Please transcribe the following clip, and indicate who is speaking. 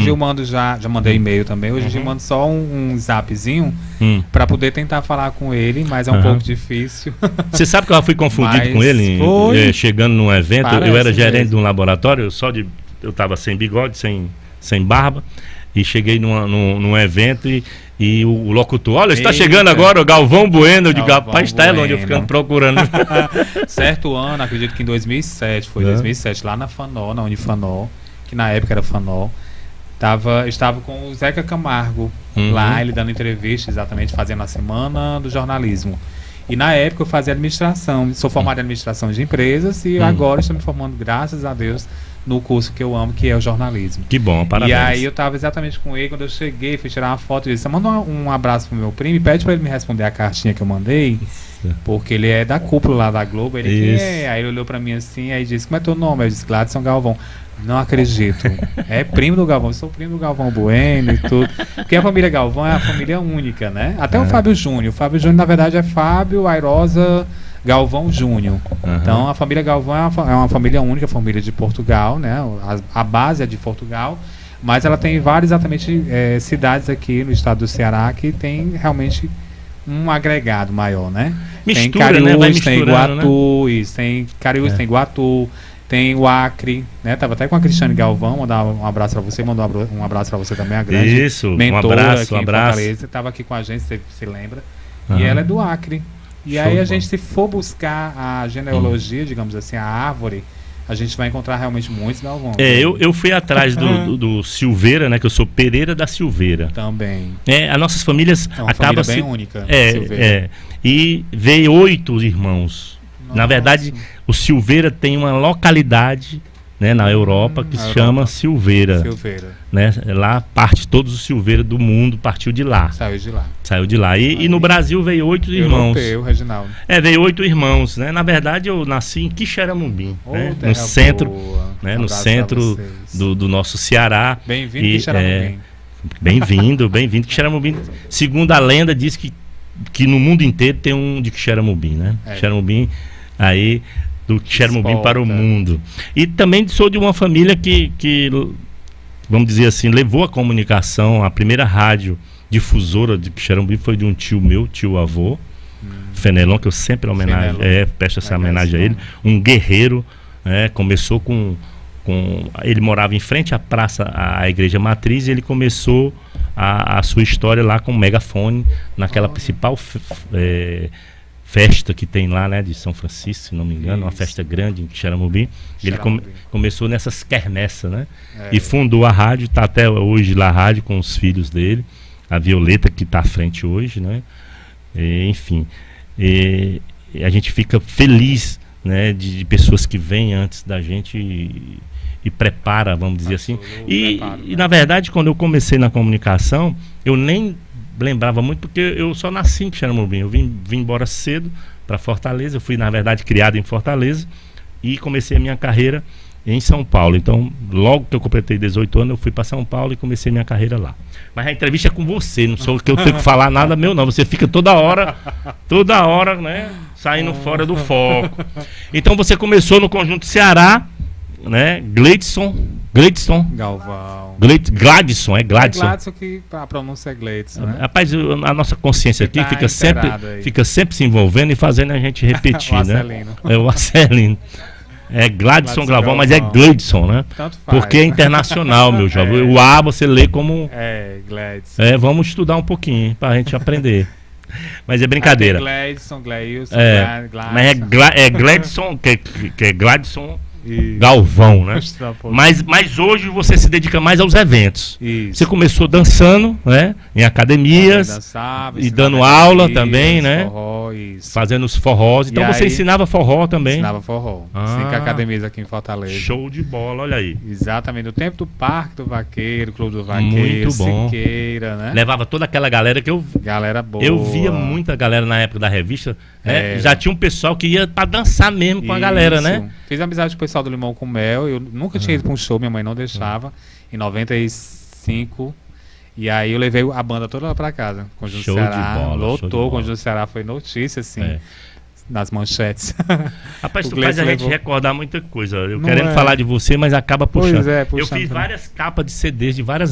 Speaker 1: dia eu mando já mandei e-mail também. Hoje em dia eu mando só um zapzinho pra poder tentar falar com ele, mas é um pouco difícil.
Speaker 2: Você sabe que eu fui confundido com ele chegando num evento.
Speaker 1: Parece
Speaker 2: eu era gerente
Speaker 1: mesmo.
Speaker 2: de um laboratório, eu tava sem bigode, sem barba, e cheguei num evento e o locutor, olha, está chegando agora o Galvão Bueno. Eu digo, rapaz, está onde eu ficando procurando.
Speaker 1: Certo ano, acredito que em 2007, 2007, lá na Fanol, na Unifanol, que na época era Fanol, estava com o Zeca Camargo, lá ele dando entrevista, exatamente fazendo a Semana do Jornalismo. E na época eu fazia administração, sou formado em administração de empresas e agora estou me formando, graças a Deus, no curso que eu amo, que é o jornalismo.
Speaker 2: Que bom, parabéns.
Speaker 1: E aí eu estava exatamente com ele, quando eu cheguei, fui tirar uma foto e disse, manda um abraço pro meu primo e pede para ele me responder a cartinha que eu mandei, porque ele é da cúpula lá da Globo. Ele aí ele olhou para mim assim, aí disse, como é teu nome? Eu disse, Gladson Galvão. Não acredito. É primo do Galvão, eu sou primo do Galvão Bueno e tudo. Porque a família Galvão é a família única, né? Até o Fábio Júnior. O Fábio Júnior, na verdade, é Fábio Airosa Galvão Júnior. Então a família Galvão é uma família única, família de Portugal, né? A base é de Portugal, mas ela tem várias exatamente cidades aqui no estado do Ceará que tem realmente um agregado maior, né?
Speaker 2: Mistura,
Speaker 1: tem Cariús,
Speaker 2: né?
Speaker 1: tem Iguatu, tem Cariús, tem Iguatu, tem o Acre, né? Tava até com a Cristiane Galvão, mandar um abraço para você, mandou um abraço para você também, a grande mentora aqui em Fortaleza, estava aqui com a gente, você se lembra? E ela é do Acre. E aí a gente, se for buscar a genealogia, digamos assim, a árvore, a gente vai encontrar realmente muitos Galvão.
Speaker 2: Eu fui atrás do Silveira, né? Que eu sou Pereira da Silveira.
Speaker 1: Também.
Speaker 2: As nossas famílias acabam
Speaker 1: bem única.
Speaker 2: E veio 8 irmãos. Nossa. Na verdade, o Silveira tem uma localidade, né, na Europa que se chama Silveira. Né? Lá parte todos os Silveira do mundo partiu de lá. Saiu de lá. E no Brasil veio 8 irmãos.
Speaker 1: Reginaldo.
Speaker 2: Veio 8 irmãos, né? Na verdade eu nasci em Quixeramobim, né? No centro, né? No centro do nosso Ceará.
Speaker 1: Bem-vindo, Quixeramobim.
Speaker 2: Bem-vindo. Quixeramobim, segundo a lenda, diz que no mundo inteiro tem um de Quixeramobim, né? Quixeramobim, aí do Quixeramobim para o mundo. E também sou de uma família que vamos dizer assim, levou a comunicação, a primeira rádio difusora de Quixeramobim foi de um tio meu, tio-avô, Fenelon, que eu sempre presto essa homenagem a ele, um guerreiro, começou com ele morava em frente à praça, à igreja matriz, e ele começou a sua história lá com o megafone, naquela principal festa que tem lá, né, de São Francisco, se não me engano, uma festa grande em Quixeramobim. Ele começou nessas quermessas, né? E fundou a rádio, está até hoje lá a rádio com os filhos dele, a Violeta, que está à frente hoje, né? Enfim, a gente fica feliz, né, de pessoas que vêm antes da gente e prepara, vamos dizer assim. E na verdade, quando eu comecei na comunicação, eu nem lembrava muito, porque eu só nasci em Quixeramobim. Eu vim embora cedo para Fortaleza. Eu fui, na verdade, criado em Fortaleza e comecei a minha carreira em São Paulo. Então, logo que eu completei 18 anos, eu fui para São Paulo e comecei minha carreira lá. Mas a entrevista é com você, não sou que eu tenho que falar nada meu, não. Você fica toda hora, né, saindo fora do foco. Então, você começou no Conjunto Ceará, né? Gladson
Speaker 1: Galvão.
Speaker 2: Gladson,
Speaker 1: é Gladson, que a pronúncia é Gladson, né?
Speaker 2: Rapaz, a nossa consciência aqui fica sempre se envolvendo e fazendo a gente repetir, né? O Arcelino. É Gladson Galvão, mas é Gladson, né?
Speaker 1: Tanto faz.
Speaker 2: Porque é internacional, meu jovem. O A você lê como...
Speaker 1: Gladson.
Speaker 2: Vamos estudar um pouquinho pra gente aprender. Mas é brincadeira.
Speaker 1: Gladson, Glailson,
Speaker 2: mas é Gladson, que é Gladson Galvão, né? Mas hoje você se dedica mais aos eventos. Você começou dançando, né? Em academias, e dando aula também, né? Fazendo os forrós. Então você ensinava forró também?
Speaker 1: Ensinava forró. 5 academias aqui em Fortaleza.
Speaker 2: Show de bola, olha aí.
Speaker 1: Exatamente. No tempo do Parque do Vaqueiro, Clube do Vaqueiro,
Speaker 2: muito bom.
Speaker 1: Siqueira, né?
Speaker 2: Levava toda aquela galera que eu...
Speaker 1: Galera boa.
Speaker 2: Eu via muita galera na época da revista, né? Já tinha um pessoal que ia pra dançar mesmo com a galera, né?
Speaker 1: Fiz amizade com o pessoal do Limão com Mel. Eu nunca tinha ido pra um show, minha mãe não deixava. Em 95. E aí eu levei a banda toda lá pra casa. Conjunto
Speaker 2: show
Speaker 1: Ceará,
Speaker 2: de bola,
Speaker 1: lotou. Conjunto Ceará foi notícia, assim, nas manchetes.
Speaker 2: Rapaz, tu faz a gente recordar muita coisa. Eu querendo falar de você, mas acaba puxando.
Speaker 1: Puxando
Speaker 2: eu fiz várias capas de CDs de várias